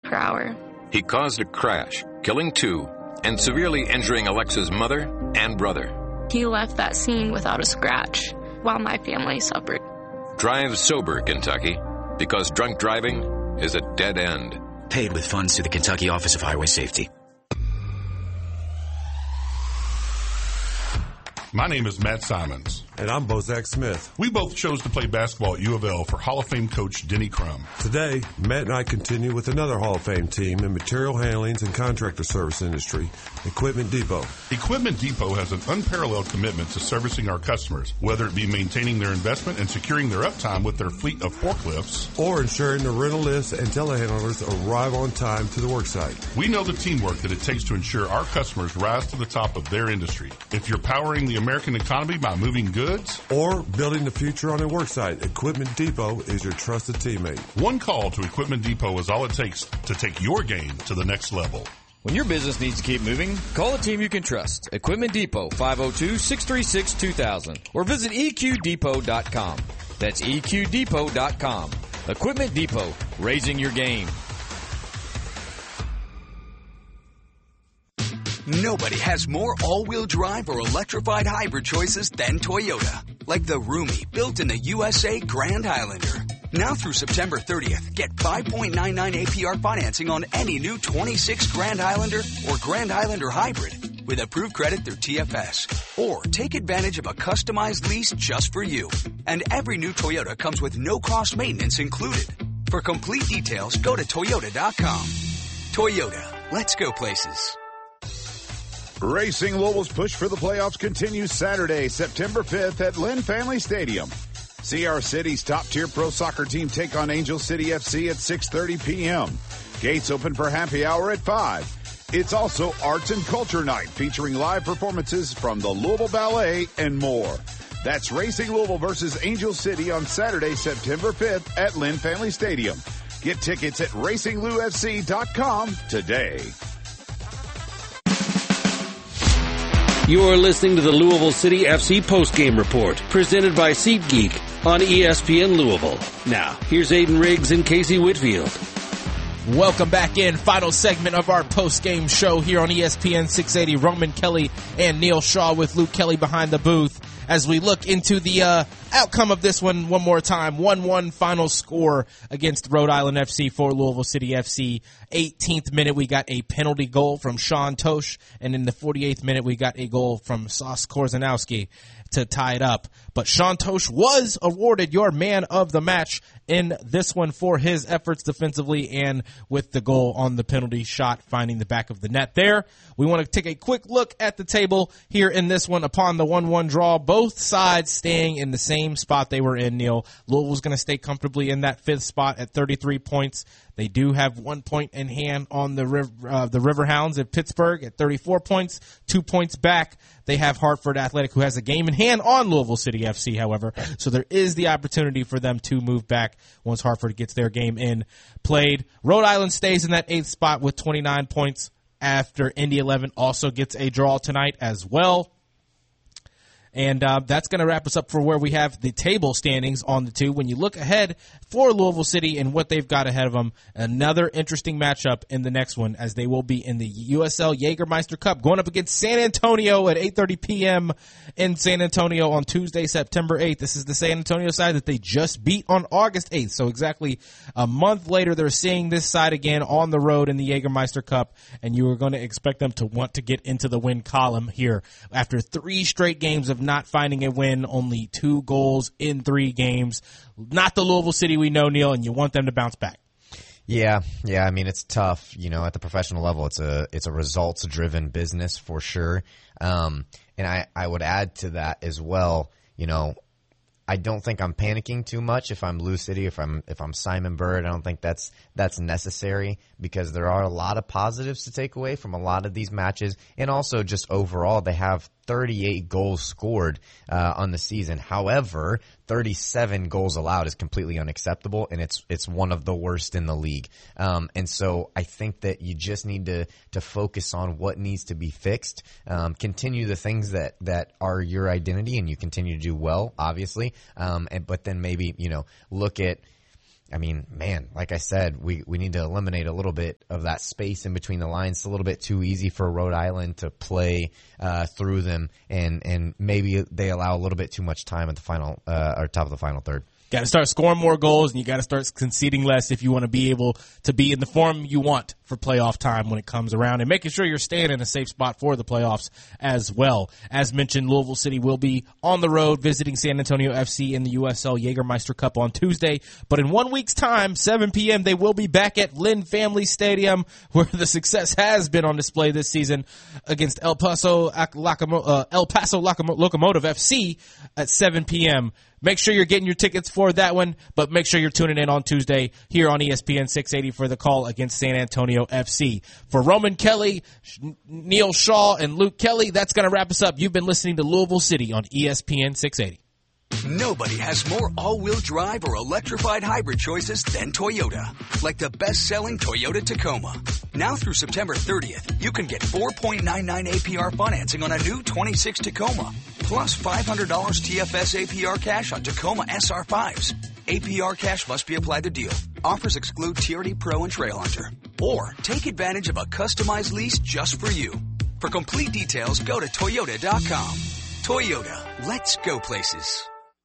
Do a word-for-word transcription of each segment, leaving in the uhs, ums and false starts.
per hour. He caused a crash, killing two, and severely injuring Alexa's mother and brother. He left that scene without a scratch, while my family suffered. Drive sober, Kentucky, because drunk driving is a dead end. Paid with funds through the Kentucky Office of Highway Safety. My name is Matt Simons. And I'm Bozak Smith. We both chose to play basketball at U of L for Hall of Fame coach Denny Crum. Today, Matt and I continue with another Hall of Fame team in material handlings and contractor service industry, Equipment Depot. Equipment Depot has an unparalleled commitment to servicing our customers, whether it be maintaining their investment and securing their uptime with their fleet of forklifts, or ensuring the rental lifts and telehandlers arrive on time to the worksite. We know the teamwork that it takes to ensure our customers rise to the top of their industry. If you're powering the American economy by moving goods, or building the future on a worksite, Equipment Depot is your trusted teammate. One call to Equipment Depot is all it takes to take your game to the next level. When your business needs to keep moving, call a team you can trust. Equipment Depot, five oh two, six three six, two thousand. Or visit E Q depot dot com. That's E Q depot dot com. Equipment Depot, raising your game. Nobody has more all-wheel drive or electrified hybrid choices than Toyota. Like the roomy, built in the U S A Grand Highlander. Now through September thirtieth, get five point nine nine A P R financing on any new twenty-six Grand Highlander or Grand Highlander Hybrid with approved credit through T F S. Or take advantage of a customized lease just for you. And every new Toyota comes with no-cost maintenance included. For complete details, go to toyota dot com. Toyota, let's go places. Racing Louisville's push for the playoffs continues Saturday, September fifth at Lynn Family Stadium. See our city's top-tier pro soccer team take on Angel City F C at six thirty p.m. Gates open for happy hour at five. It's also Arts and Culture Night featuring live performances from the Louisville Ballet and more. That's Racing Louisville versus Angel City on Saturday, September fifth at Lynn Family Stadium. Get tickets at racing lou f c dot com today. You are listening to the Louisville City F C postgame report, presented by SeatGeek on E S P N Louisville. Now, here's Aiden Riggs and Casey Whitfield. Welcome back in. Final segment of our postgame show here on E S P N six eighty. Roman Kelly and Neil Shaw with Luke Kelly behind the booth as we look into the uh, outcome of this one one more time. one one final score against Rhode Island F C for Louisville City F C. eighteenth minute, we got a penalty goal from Sean Tosh, and in the forty-eighth minute, we got a goal from Sauce Korzanowski to tie it up. But Sean Tosh was awarded your man of the match in this one for his efforts defensively and with the goal on the penalty shot, finding the back of the net there. We want to take a quick look at the table here in this one upon the one one draw. Both sides staying in the same spot they were in, Neil. Louisville's going to stay comfortably in that fifth spot at thirty-three points. They do have one point in hand on the river, uh, the Riverhounds at Pittsburgh at thirty-four points, two points back. They have Hartford Athletic, who has a game in hand on Louisville City F C, however. So there is the opportunity for them to move back once Hartford gets their game in played. Rhode Island stays in that eighth spot with twenty-nine points after Indy eleven also gets a draw tonight as well. And uh, that's going to wrap us up for where we have the table standings on the two. When you look ahead for Louisville City and what they've got ahead of them, another interesting matchup in the next one as they will be in the U S L Jägermeister Cup going up against San Antonio at eight thirty p.m. in San Antonio on Tuesday, September eighth. This is the San Antonio side that they just beat on August eighth. So exactly a month later, they're seeing this side again on the road in the Jägermeister Cup, and you are going to expect them to want to get into the win column here after three straight games of not finding a win, only two goals in three games. Not the Louisville City we know, Neil, and you want them to bounce back. Yeah, yeah. I mean, it's tough. You know, at the professional level, it's a it's a results-driven business for sure. Um, and I, I would add to that as well. You know, I don't think I'm panicking too much if I'm Lou City, if I'm if I'm Simon Bird. I don't think that's that's necessary because there are a lot of positives to take away from a lot of these matches, and also just overall they have thirty-eight goals scored uh, on the season. However, thirty-seven goals allowed is completely unacceptable, and it's it's one of the worst in the league. Um, and so I think that you just need to to focus on what needs to be fixed. Um, continue the things that that are your identity, and you continue to do well, obviously. Um, and but then maybe you know look at I mean, man, like I said, we, we need to eliminate a little bit of that space in between the lines. It's a little bit too easy for Rhode Island to play uh, through them, and, and maybe they allow a little bit too much time at the final uh, or top of the final third. Got to start scoring more goals, and you got to start conceding less if you want to be able to be in the form you want for playoff time when it comes around, and making sure you're staying in a safe spot for the playoffs as well. As mentioned, Louisville City will be on the road visiting San Antonio F C in the U S L Jägermeister Cup on Tuesday, but in one week's time, seven p.m., they will be back at Lynn Family Stadium, where the success has been on display this season against El Paso, uh, El Paso Locomotive F C at seven p.m. Make sure you're getting your tickets for that one, but make sure you're tuning in on Tuesday here on E S P N six eighty for the call against San Antonio F C. For Roman Kelly, Neil Shaw, and Luke Kelly, that's going to wrap us up. You've been listening to Louisville City on E S P N six eighty. Nobody has more all-wheel drive or electrified hybrid choices than Toyota. Like the best-selling Toyota Tacoma. Now through September thirtieth, you can get four point nine nine A P R financing on a new twenty-six Tacoma. Plus five hundred dollars T F S A P R cash on Tacoma S R fives. A P R cash must be applied to deal. Offers exclude T R D Pro and Trail Hunter. Or take advantage of a customized lease just for you. For complete details, go to Toyota dot com. Toyota, let's go places.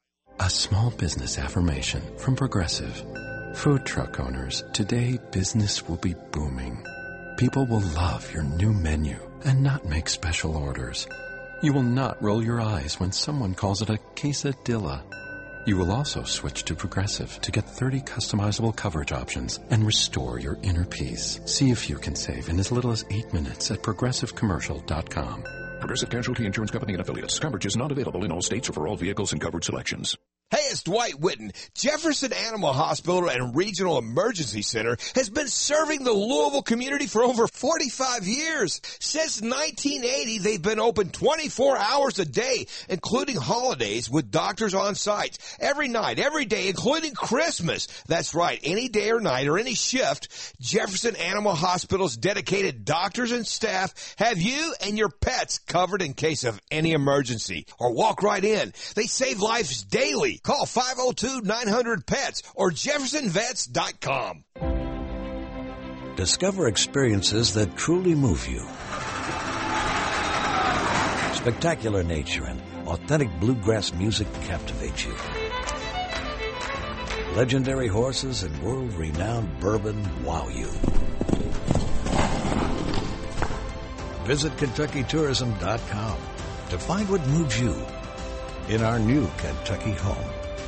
A small business affirmation from Progressive. Food truck owners, today business will be booming. People will love your new menu and not make special orders. You will not roll your eyes when someone calls it a quesadilla. You will also switch to Progressive to get thirty customizable coverage options and restore your inner peace. See if you can save in as little as eight minutes at progressive commercial dot com. Progressive Casualty Insurance Company and Affiliates. Coverage is not available in all states or for all vehicles and coverage selections. Hey, it's Dwight Whitten. Jefferson Animal Hospital and Regional Emergency Center has been serving the Louisville community for over forty-five years. Since nineteen eighty, they've been open twenty-four hours a day, including holidays, with doctors on site. Every night, every day, including Christmas. That's right, any day or night or any shift, Jefferson Animal Hospital's dedicated doctors and staff have you and your pets covered in case of any emergency. Or walk right in. They save lives daily. Call five oh two, nine hundred, P E T S or jefferson vets dot com. Discover experiences that truly move you. Spectacular nature and authentic bluegrass music captivate you. Legendary horses and world-renowned bourbon wow you. Visit Kentucky Tourism dot com to find what moves you in our new Kentucky home.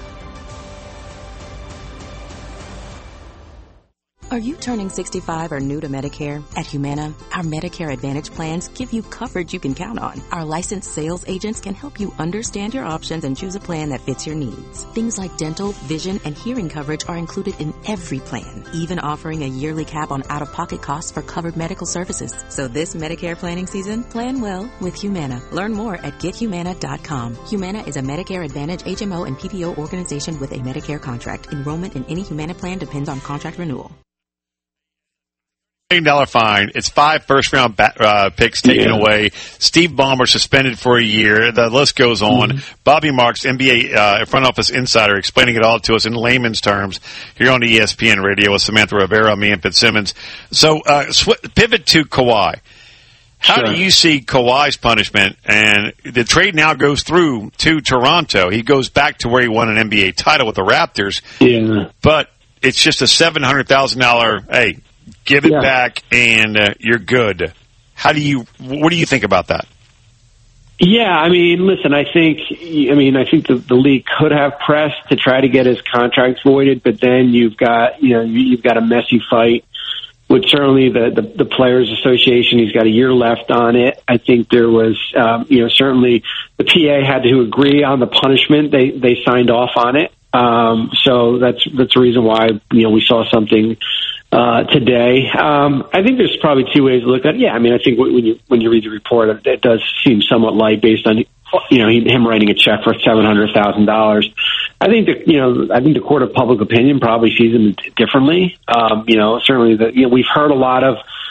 Are you turning sixty-five or new to Medicare? At Humana, our Medicare Advantage plans give you coverage you can count on. Our licensed sales agents can help you understand your options and choose a plan that fits your needs. Things like dental, vision, and hearing coverage are included in every plan, even offering a yearly cap on out-of-pocket costs for covered medical services. So this Medicare planning season, plan well with Humana. Learn more at get humana dot com. Humana is a Medicare Advantage H M O and P P O organization with a Medicare contract. Enrollment in any Humana plan depends on contract renewal. million dollars fine. It's five first-round ba- uh, picks taken yeah. away. Steve Ballmer suspended for a year. The list goes on. Mm-hmm. Bobby Marks, N B A uh, front office insider, explaining it all to us in layman's terms here on E S P N Radio with Samantha Rivera, me, and Fitzsimmons. So uh, sw- pivot to Kawhi. How sure. do you see Kawhi's punishment? And the trade now goes through to Toronto. He goes back to where he won an N B A title with the Raptors. Yeah. But it's just a seven hundred thousand dollars, hey, give it yeah. back, and uh, you're good. How do you? What do you think about that? Yeah, I mean, listen, I think, I mean, I think the, the league could have pressed to try to get his contract voided, but then you've got, you know, you've got a messy fight with certainly the, the, the Players Association. He's got a year left on it. I think there was, um, you know, certainly the P A had to agree on the punishment. They they signed off on it. Um, so that's that's the reason why, you know, we saw something uh, today. Um, I think there's probably two ways to look at it. Yeah, I mean, I think when you when you read the report, it, it does seem somewhat light based on, you know, him writing a check for seven hundred thousand dollars. I think that, you know, I think the court of public opinion probably sees him differently. Um, you know, certainly the, you know, we've heard a lot of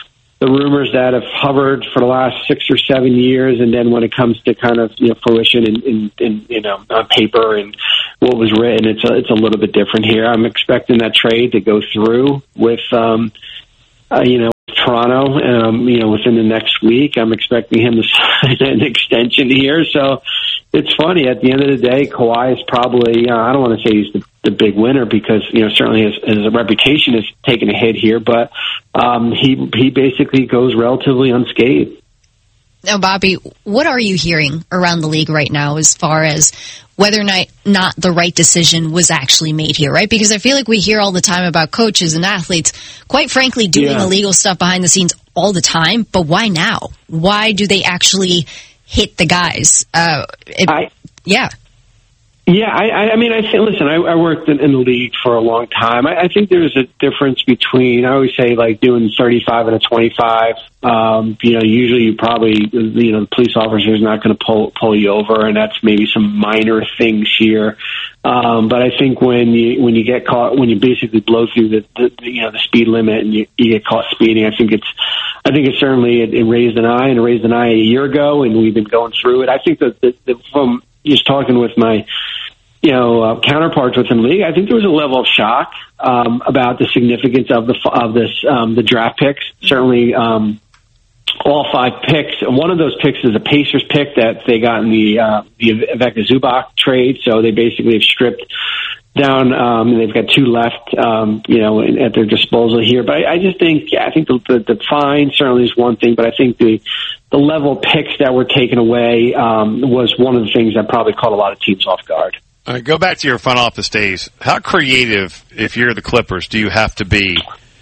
the rumors that have hovered for the last six or seven years, and then when it comes to kind of you know fruition in, in, in you know on paper and what was written, it's a, it's a little bit different here. I'm expecting that trade to go through with um, uh, you know Toronto, um, you know within the next week. I'm expecting him to sign an extension here, so it's funny. At the end of the day, Kawhi is probably uh, I don't want to say he's the, the big winner because you know certainly his, his reputation is taking a hit here, but um, he he basically goes relatively unscathed. Now, Bobby, what are you hearing around the league right now as far as whether or not, not the right decision was actually made here, right? Because I feel like we hear all the time about coaches and athletes, quite frankly, doing Yeah. illegal stuff behind the scenes all the time. But why now? Why do they actually hit the guys? Uh, it, I, yeah. Yeah, I, I I mean, I say, listen, I, I worked in, in the league for a long time. I, I think there's a difference between, I always say, like doing thirty-five and a twenty-five. Um, you know, usually you probably, you know, the police officer is not going to pull pull you over, and that's maybe some minor things here. Um, but I think when you when you get caught, when you basically blow through the, the, the you know the speed limit and you, you get caught speeding, I think it's I think it certainly it, it raised an eye and it raised an eye a year ago, and we've been going through it. I think that, that, that from just talking with my, you know, uh, counterparts within the league, I think there was a level of shock um, about the significance of the of this um, the draft picks. Certainly, um, all five picks. One of those picks is a Pacers pick that they got in the uh, the Ivica Zubac trade. So they basically have stripped down. Um, and they've got two left, um, you know, at their disposal here. But I, I just think, yeah, I think the, the, the fine certainly is one thing, but I think the the level of picks that were taken away um, was one of the things that probably caught a lot of teams off guard. All right, go back to your front office days. How creative, if you're the Clippers, do you have to be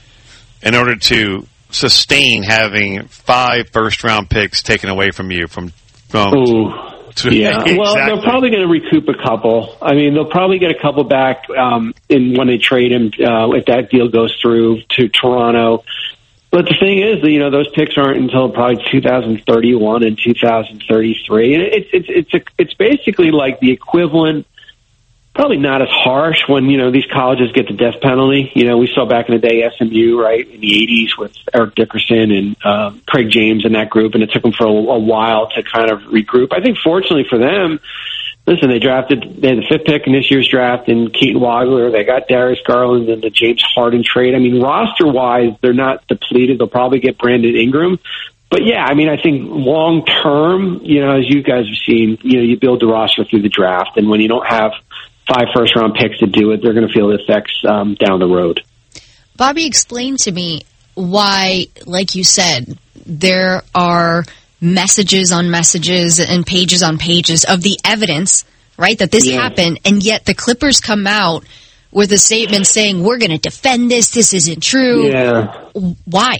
in order to sustain having five first-round picks taken away from you? From, from Ooh, to, yeah. exactly. Well, they're probably going to recoup a couple. I mean, they'll probably get a couple back um, in when they trade him uh, if that deal goes through to Toronto. But the thing is, you know, those picks aren't until probably two thousand thirty-one and two thousand thirty-three, and it's it's it's a, it's basically like the equivalent. Probably not as harsh when, you know, these colleges get the death penalty. You know, we saw back in the day S M U, right, in the eighties with Eric Dickerson and uh, Craig James in that group, and it took them for a, a while to kind of regroup. I think fortunately for them, listen, they drafted, they had the fifth pick in this year's draft in Keaton Wagler. They got Darius Garland and the James Harden trade. I mean, roster-wise, they're not depleted. They'll probably get Brandon Ingram. But, yeah, I mean, I think long-term, you know, as you guys have seen, you know, you build the roster through the draft, and when you don't have five first-round picks to do it, they're going to feel the effects um, down the road. Bobby, explain to me why, like you said, there are messages on messages and pages on pages of the evidence, right, that this Yeah. happened, and yet the Clippers come out with a statement saying, we're going to defend this, this isn't true. Yeah. Why?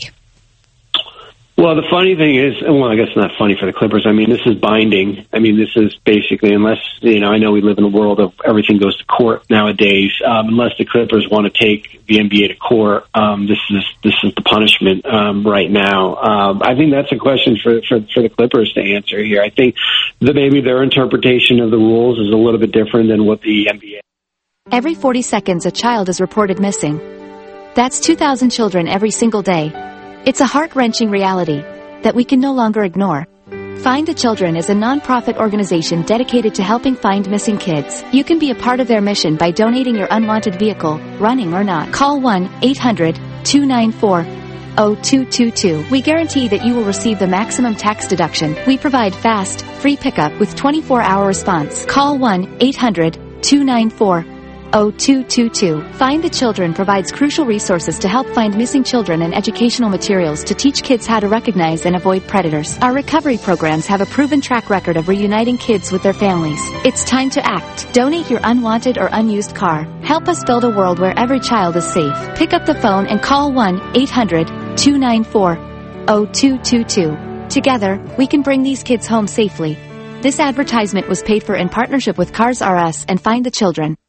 Well, the funny thing is, well, I guess it's not funny for the Clippers. I mean, this is binding. I mean, this is basically, unless, you know, I know we live in a world of everything goes to court nowadays. Um, unless the Clippers want to take the N B A to court, um, this is this is the punishment um, right now. Um, I think that's a question for, for for the Clippers to answer here. I think that maybe their interpretation of the rules is a little bit different than what the N B A. Every forty seconds, a child is reported missing. That's two thousand children every single day. It's a heart-wrenching reality that we can no longer ignore. Find the Children is a non-profit organization dedicated to helping find missing kids. You can be a part of their mission by donating your unwanted vehicle, running or not. Call one eight hundred two nine four zero two two two. We guarantee that you will receive the maximum tax deduction. We provide fast, free pickup with twenty-four hour response. Call one eight hundred two nine four zero two two two. Find the Children provides crucial resources to help find missing children and educational materials to teach kids how to recognize and avoid predators. Our recovery programs have a proven track record of reuniting kids with their families. It's time to act. Donate your unwanted or unused car. Help us build a world where every child is safe. Pick up the phone and call one eight hundred two nine four zero two two two. Together, we can bring these kids home safely. This advertisement was paid for in partnership with Cars R Us and Find the Children.